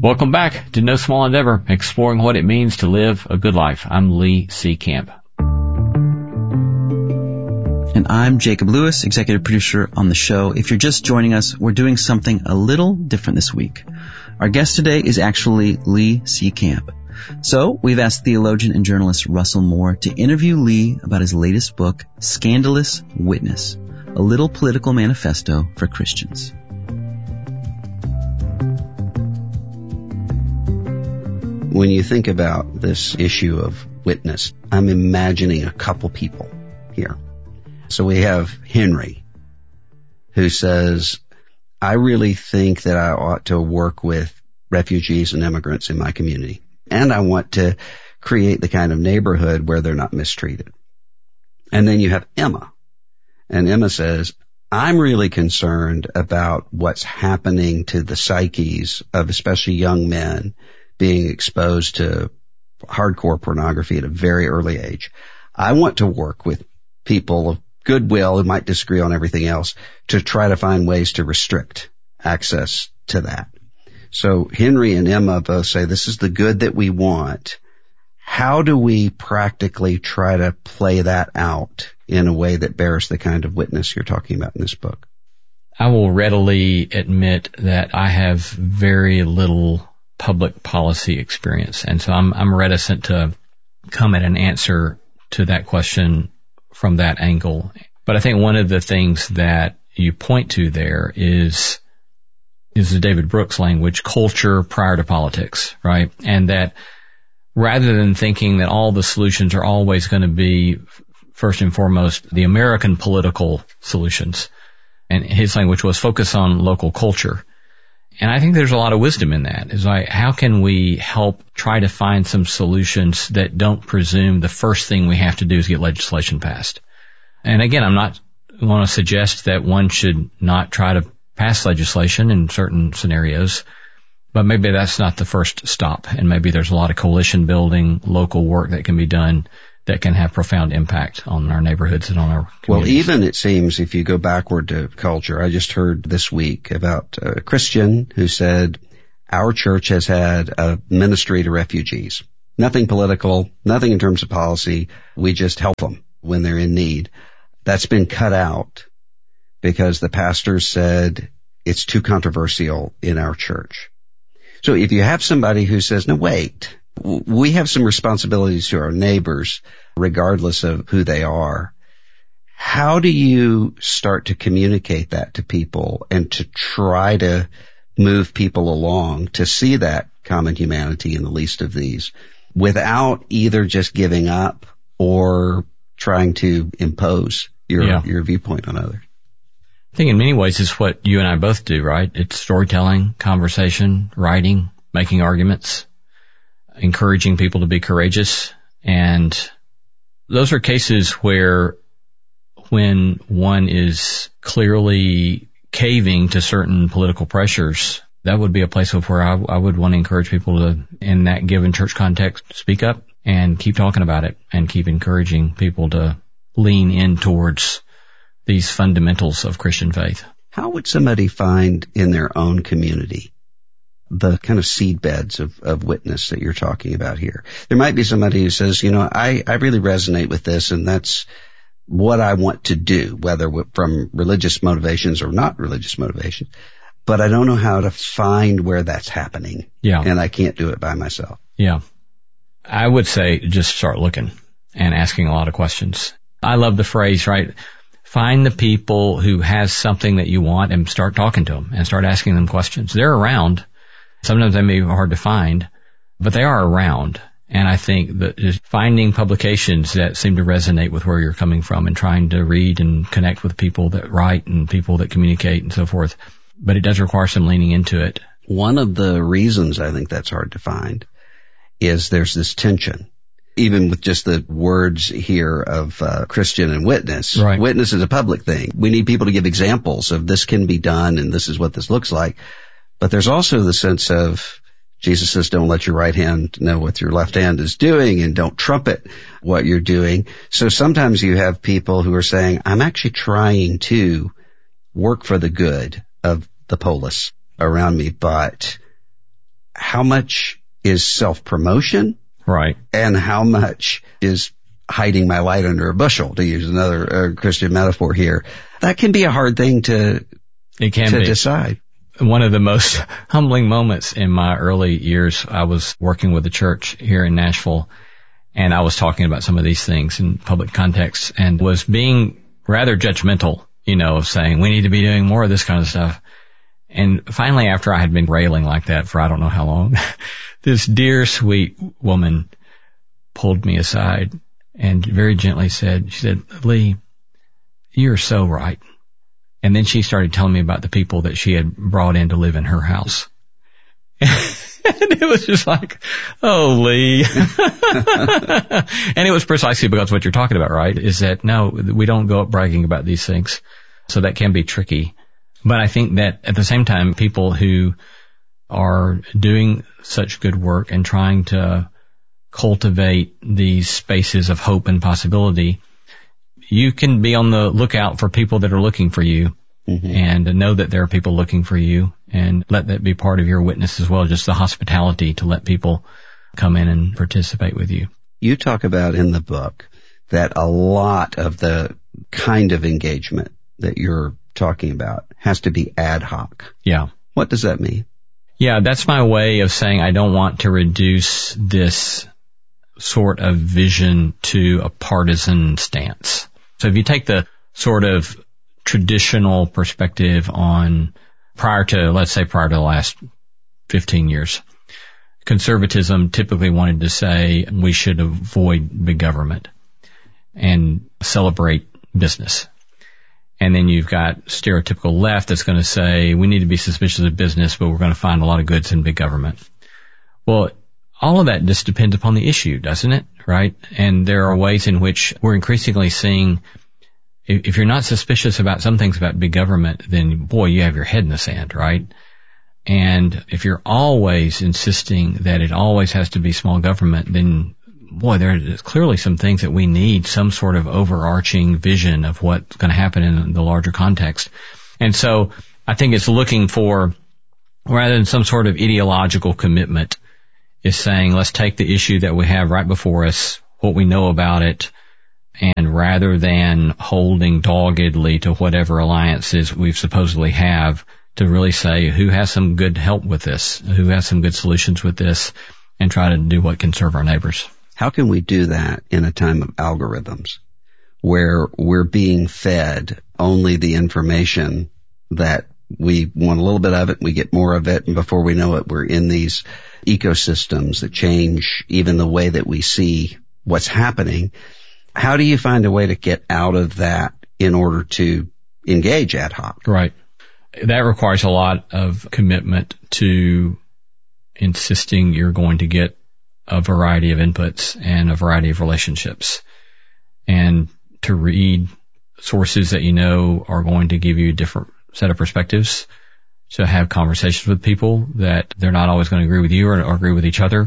Welcome back to No Small Endeavor, exploring what it means to live a good life. I'm Lee C. Camp. And I'm Jacob Lewis, executive producer on the show. If you're just joining us, we're doing something a little different this week. Our guest today is actually Lee C. Camp. So we've asked theologian and journalist Russell Moore to interview Lee about his latest book, Scandalous Witness, a little political manifesto for Christians. When you think about this issue of witness, I'm imagining a couple people here. So we have Henry, who says, I really think that I ought to work with refugees and immigrants in my community. And I want to create the kind of neighborhood where they're not mistreated. And then you have Emma. And Emma says, I'm really concerned about what's happening to the psyches of especially young men being exposed to hardcore pornography at a very early age. I want to work with people of goodwill who might disagree on everything else to try to find ways to restrict access to that. So Henry and Emma both say this is the good that we want. How do we practically try to play that out in a way that bears the kind of witness you're talking about in this book? I will readily admit that I have very little public policy experience, and so I'm reticent to come at an answer to that question from that angle. But I think one of the things that you point to there is the David Brooks language, culture prior to politics, right? And that rather than thinking that all the solutions are always going to be, first and foremost, the American political solutions, and his language was focus on local culture. And I think there's a lot of wisdom in that. Is like, how can we help try to find some solutions that don't presume the first thing we have to do is get legislation passed? And again, I'm not want to suggest that one should not try to pass legislation in certain scenarios, but maybe that's not the first stop. And maybe there's a lot of coalition building, local work that can be done that can have profound impact on our neighborhoods and on our communities. Well, even it seems if you go backward to culture, I just heard this week about a Christian who said, our church has had a ministry to refugees. Nothing political, nothing in terms of policy. We just help them when they're in need. That's been cut out because the pastor said it's too controversial in our church. So if you have somebody who says, no, wait, we have some responsibilities to our neighbors, regardless of who they are. How do you start to communicate that to people and to try to move people along to see that common humanity in the least of these without either just giving up or trying to impose your viewpoint on others? I think in many ways it's what you and I both do, right? It's storytelling, conversation, writing, making arguments, encouraging people to be courageous. And those are cases where when one is clearly caving to certain political pressures, that would be a place where I would want to encourage people to, in that given church context, speak up and keep talking about it and keep encouraging people to lean in towards these fundamentals of Christian faith. How would somebody find in their own community the kind of seed beds of witness that you're talking about here? There might be somebody who says, I really resonate with this, and that's what I want to do, whether from religious motivations or not religious motivations, but I don't know how to find where that's happening. Yeah. And I can't do it by myself. Yeah. I would say just start looking and asking a lot of questions. I love the phrase, right? Find the people who has something that you want and start talking to them and start asking them questions. They're around. Sometimes they may be hard to find, but they are around. And I think that just finding publications that seem to resonate with where you're coming from and trying to read and connect with people that write and people that communicate and so forth. But it does require some leaning into it. One of the reasons I think that's hard to find is there's this tension. Even with just the words here of Christian and witness. Right. Witness is a public thing. We need people to give examples of this can be done and this is what this looks like. But there's also the sense of Jesus says don't let your right hand know what your left hand is doing and don't trumpet what you're doing. So sometimes you have people who are saying, I'm actually trying to work for the good of the polis around me, but how much is self-promotion? Right. And how much is hiding my light under a bushel, to use another Christian metaphor here? That can be a hard thing to decide. One of the most humbling moments in my early years, I was working with a church here in Nashville, and I was talking about some of these things in public context and was being rather judgmental, of saying we need to be doing more of this kind of stuff. And finally, after I had been railing like that for I don't know how long, this dear, sweet woman pulled me aside and very gently she said, Lee, you're so right. And then she started telling me about the people that she had brought in to live in her house. And it was just like, oh, Lee. And it was precisely because what you're talking about, right, is that, no, we don't go up bragging about these things. So that can be tricky. But I think that at the same time, people who are doing such good work and trying to cultivate these spaces of hope and possibility, you can be on the lookout for people that are looking for you, and know that there are people looking for you, and let that be part of your witness as well, just the hospitality to let people come in and participate with you. You talk about in the book that a lot of the kind of engagement that you're talking about has to be ad hoc. Yeah. What does that mean? Yeah, that's my way of saying I don't want to reduce this sort of vision to a partisan stance. So if you take the sort of traditional perspective on prior to the last 15 years, conservatism typically wanted to say we should avoid big government and celebrate business. And then you've got stereotypical left that's going to say we need to be suspicious of business, but we're going to find a lot of goods in big government. Well, all of that just depends upon the issue, doesn't it? Right? And there are ways in which we're increasingly seeing if you're not suspicious about some things about big government, then boy, you have your head in the sand, right? And if you're always insisting that it always has to be small government, then boy, there's clearly some things that we need some sort of overarching vision of what's going to happen in the larger context. And so I think it's looking for, rather than some sort of ideological commitment, is saying let's take the issue that we have right before us, what we know about it, and rather than holding doggedly to whatever alliances we supposedly have, to really say who has some good help with this, who has some good solutions with this, and try to do what can serve our neighbors. How can we do that in a time of algorithms where we're being fed only the information that we want a little bit of it, we get more of it, and before we know it, we're in these ecosystems that change even the way that we see what's happening? How do you find a way to get out of that in order to engage ad hoc? Right. That requires a lot of commitment to insisting you're going to get a variety of inputs and a variety of relationships, and to read sources that you know are going to give you a different set of perspectives, to have conversations with people that they're not always going to agree with you or agree with each other,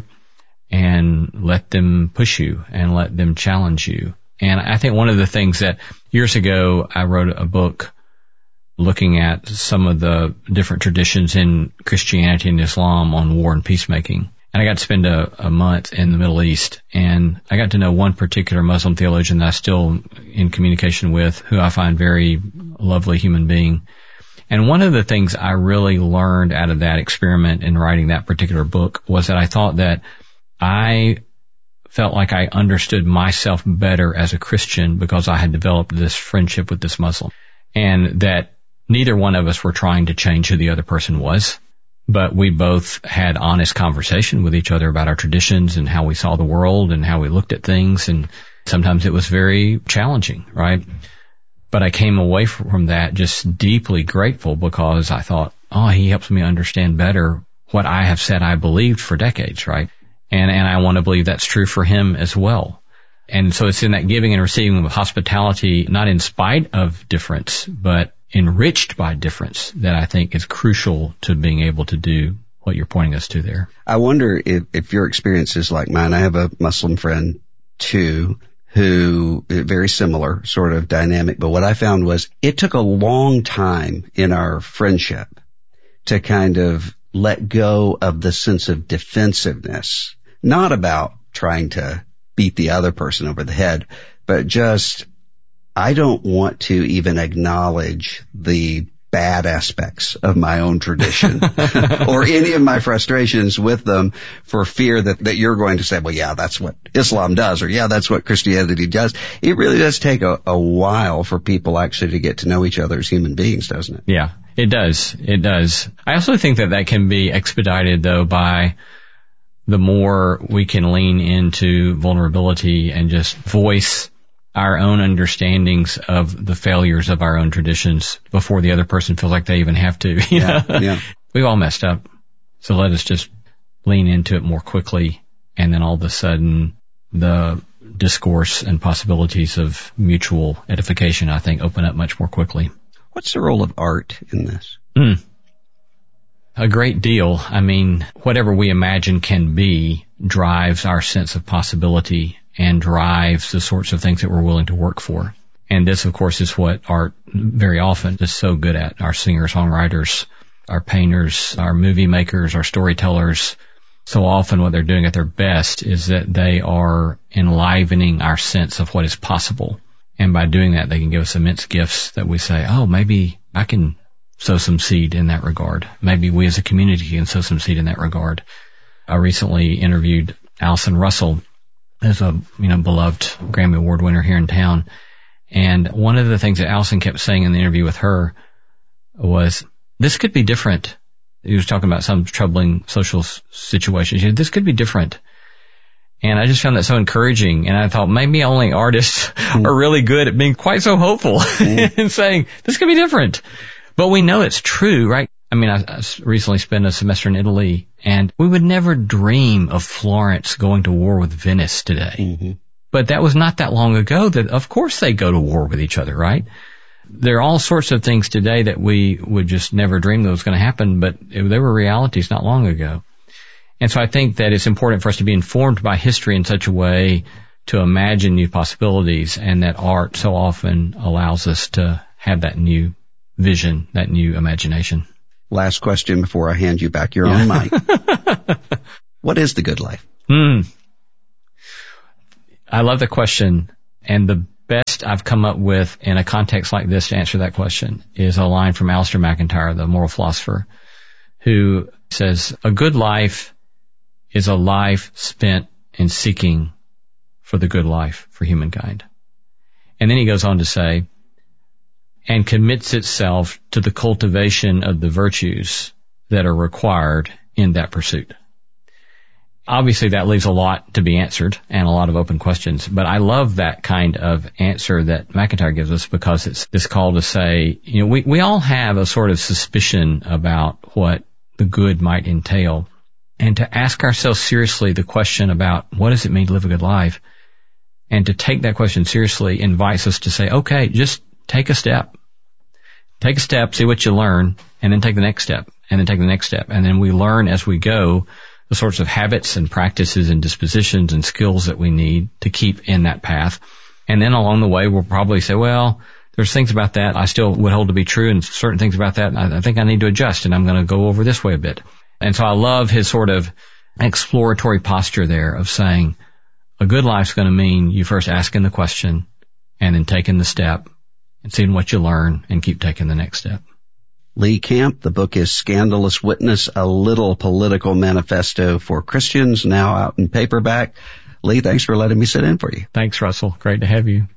and let them push you and let them challenge you. And I think one of the things that years ago I wrote a book looking at some of the different traditions in Christianity and Islam on war and peacemaking. And I got to spend a month in the Middle East, and I got to know one particular Muslim theologian that I'm still in communication with, who I find very lovely human being. And one of the things I really learned out of that experiment in writing that particular book was that I thought that I felt like I understood myself better as a Christian because I had developed this friendship with this Muslim, and that neither one of us were trying to change who the other person was, but we both had honest conversation with each other about our traditions and how we saw the world and how we looked at things. And sometimes it was very challenging, right? But I came away from that just deeply grateful because I thought, oh, he helps me understand better what I have said I believed for decades, right? And I want to believe that's true for him as well. And so it's in that giving and receiving of hospitality, not in spite of difference, but enriched by difference, that I think is crucial to being able to do what you're pointing us to there. I wonder if your experience is like mine. I have a Muslim friend too, who very similar sort of dynamic. But what I found was it took a long time in our friendship to kind of let go of the sense of defensiveness, not about trying to beat the other person over the head, but just, I don't want to even acknowledge the bad aspects of my own tradition or any of my frustrations with them for fear that you're going to say, well, yeah, that's what Islam does, or yeah, that's what Christianity does. It really does take a while for people actually to get to know each other as human beings, doesn't it? Yeah, it does. It does. I also think that can be expedited, though, by the more we can lean into vulnerability and just voice our own understandings of the failures of our own traditions before the other person feels like they even have to. Yeah. We've all messed up. So let us just lean into it more quickly. And then all of a sudden, the discourse and possibilities of mutual edification, I think, open up much more quickly. What's the role of art in this? A great deal. I mean, whatever we imagine can be drives our sense of possibility and drives the sorts of things that we're willing to work for. And this, of course, is what art very often is so good at. Our singer-songwriters, our painters, our movie makers, our storytellers, so often what they're doing at their best is that they are enlivening our sense of what is possible. And by doing that, they can give us immense gifts that we say, oh, maybe I can sow some seed in that regard. Maybe we as a community can sow some seed in that regard. I recently interviewed Allison Russell, as a beloved Grammy Award winner here in town. And one of the things that Allison kept saying in the interview with her was, this could be different. He was talking about some troubling social situations. She said, this could be different. And I just found that so encouraging. And I thought maybe only artists are really good at being quite so hopeful and saying, this could be different. But we know it's true, right? I mean, I recently spent a semester in Italy, and we would never dream of Florence going to war with Venice today. Mm-hmm. But that was not that long ago that, of course, they go to war with each other, right? There are all sorts of things today that we would just never dream that was going to happen, but they were realities not long ago. And so I think that it's important for us to be informed by history in such a way to imagine new possibilities, and that art so often allows us to have that new vision, that new imagination. Last question before I hand you back your own mic. What is the good life? I love the question. And the best I've come up with in a context like this to answer that question is a line from Alistair McIntyre, the moral philosopher, who says, a good life is a life spent in seeking for the good life for humankind. And then he goes on to say, and commits itself to the cultivation of the virtues that are required in that pursuit. Obviously, that leaves a lot to be answered and a lot of open questions, but I love that kind of answer that McIntyre gives us, because it's this call to say, we all have a sort of suspicion about what the good might entail, and to ask ourselves seriously the question about what does it mean to live a good life, and to take that question seriously invites us to say, okay, just take a step. Take a step, see what you learn, and then take the next step, and then take the next step. And then we learn as we go the sorts of habits and practices and dispositions and skills that we need to keep in that path. And then along the way, we'll probably say, well, there's things about that I still would hold to be true, and certain things about that I think I need to adjust, and I'm going to go over this way a bit. And so I love his sort of exploratory posture there of saying a good life's going to mean you first asking the question and then taking the step and seeing what you learn and keep taking the next step. Lee Camp, the book is Scandalous Witness, a little political manifesto for Christians, now out in paperback. Lee, thanks for letting me sit in for you. Thanks, Russell. Great to have you.